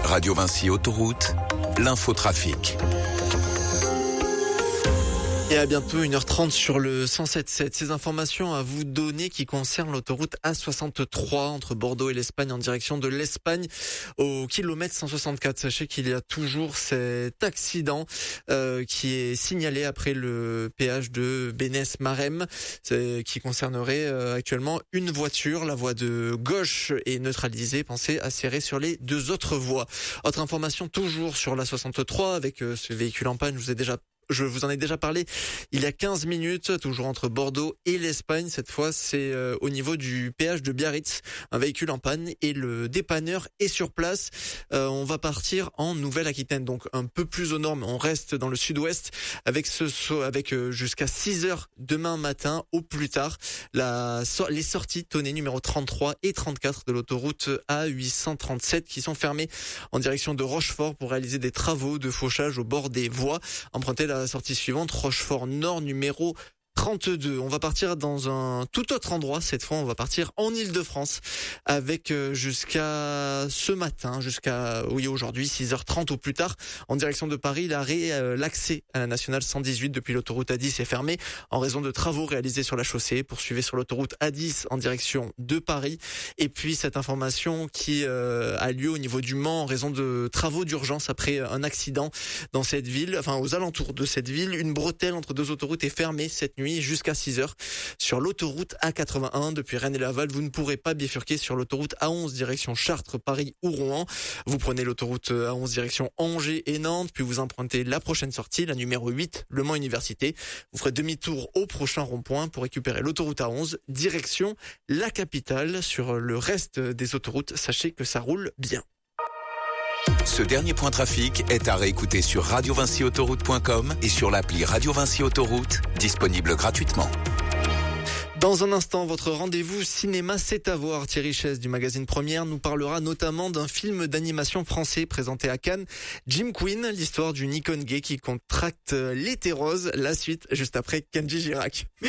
Radio Vinci Autoroute, l'infotrafic. Et à bientôt 1h30 sur le 107.7. Ces informations à vous donner qui concernent l'autoroute A63 entre Bordeaux et l'Espagne en direction de l'Espagne au kilomètre 164. Sachez qu'il y a toujours cet accident qui est signalé après le péage de Bénesse-Marem qui concernerait actuellement une voiture. La voie de gauche est neutralisée. Pensez à serrer sur les deux autres voies. Autre information toujours sur l'A63 avec ce véhicule en panne. Je vous en ai déjà parlé il y a 15 minutes, toujours entre Bordeaux et l'Espagne. Cette fois, c'est au niveau du péage de Biarritz, un véhicule en panne et le dépanneur est sur place. On va partir en Nouvelle-Aquitaine, donc un peu plus au nord, mais on reste dans le sud-ouest avec jusqu'à 6h demain matin au plus tard. Les sorties tonnées numéro 33 et 34 de l'autoroute A837 qui sont fermées en direction de Rochefort pour réaliser des travaux de fauchage au bord des voies. Empruntez la sortie suivante, Rochefort Nord numéro 32. On va partir dans un tout autre endroit. Cette fois, on va partir en Île-de-France avec jusqu'à ce matin, aujourd'hui, 6h30 au plus tard, en direction de Paris. L'accès à la nationale 118 depuis l'autoroute A10 est fermé en raison de travaux réalisés sur la chaussée. Poursuivez sur l'autoroute A10 en direction de Paris. Et puis, cette information qui a lieu au niveau du Mans en raison de travaux d'urgence après un accident dans cette ville, aux alentours de cette ville. Une bretelle entre deux autoroutes est fermée cette nuit jusqu'à 6h sur l'autoroute A81 depuis Rennes et Laval. Vous ne pourrez pas bifurquer sur l'autoroute A11 direction Chartres, Paris ou Rouen. Vous prenez l'autoroute A11 direction Angers et Nantes, puis vous empruntez la prochaine sortie, la numéro 8, Le Mans Université. Vous ferez demi-tour au prochain rond-point pour récupérer l'autoroute A11 direction la capitale. Sur le reste des autoroutes, sachez que ça roule bien. Ce dernier point trafic est à réécouter sur radiovinciautoroute.com et sur l'appli Radio Vinci Autoroute, disponible gratuitement. Dans un instant, votre rendez-vous cinéma, c'est à voir. Thierry Chaise du magazine Première nous parlera notamment d'un film d'animation français présenté à Cannes, Jim Queen, l'histoire du Nikon gay qui contracte l'hétérose. La suite, juste après Kenji Girac.